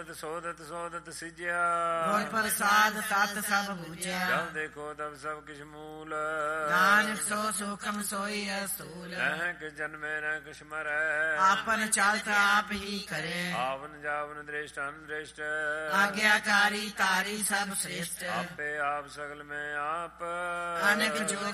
ਸੋਦਤ ਸੋਦਤ ਸੋਦਤ ਸਿਜਿਆ ਗੁਰ ਪ੍ਰਸਾਦ ਤਤ ਸਭ ਬੂਝਿਆ ਜਬ ਦੇਖੋ ਤਬ ਸਭ ਕਿਛ ਮੂਲ ਨਾਨਕ ਸੋ ਸੁਖਮ ਸੋਈ ਅਸੂਲ ਨਹਿ ਕਿ ਜਨਮੇ ਨ ਕਿਛ ਮਰੈ ਆਪਨ ਚਲਤ ਆਪ ਹੀ ਕਰੇ ਆਵਨ ਜਾਵਨ ਦ੍ਰਿਸ਼ਟ ਅਨਦ੍ਰਿਸ਼ਟ ਆਗਿਆਕਾਰੀ ਤਾਰੀ ਸਭ ਸ੍ਰੇਸ਼ਟ ਆਪੇ ਆਪ ਸਗਲ ਮੈਂ ਆਪ ਅਨੇਕ ਜੋ